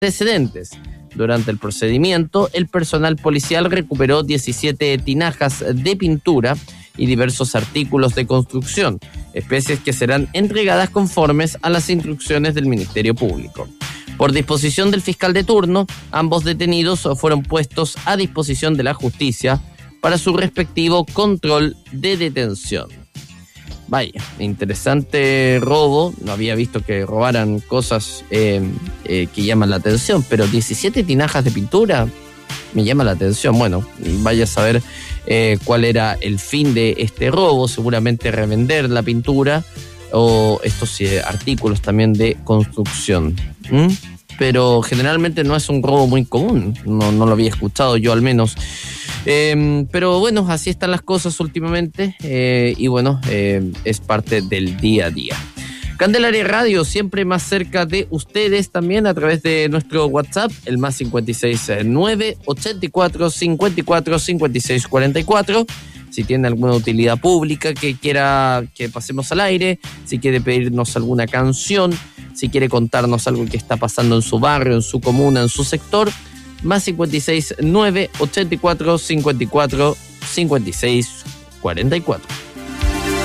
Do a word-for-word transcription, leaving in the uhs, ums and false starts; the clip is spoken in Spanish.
antecedentes. Durante el procedimiento, el personal policial recuperó diecisiete tinajas de pintura y diversos artículos de construcción, especies que serán entregadas conformes a las instrucciones del Ministerio Público. Por disposición del fiscal de turno, ambos detenidos fueron puestos a disposición de la justicia para su respectivo control de detención. Vaya, interesante robo. No había visto que robaran cosas eh, eh, que llaman la atención, pero diecisiete tinajas de pintura me llama la atención. Bueno, vaya a saber eh, cuál era el fin de este robo. Seguramente revender la pintura o estos eh, artículos también de construcción. ¿Mm? Pero generalmente no es un robo muy común. No, no lo había escuchado yo al menos. Eh, pero bueno, así están las cosas últimamente eh, y bueno, eh, es parte del día a día. Candelaria Radio, siempre más cerca de ustedes también a través de nuestro WhatsApp, el más cincuenta y seis nueve, ochenta y cuatro, cincuenta y cuatro, cincuenta y seis cuarenta y cuatro. Si tiene alguna utilidad pública que quiera que pasemos al aire, si quiere pedirnos alguna canción, si quiere contarnos algo que está pasando en su barrio, en su comuna, en su sector, más cincuenta y seis nueve, ochenta y cuatro, cincuenta y cuatro, cincuenta y seis cuarenta y cuatro.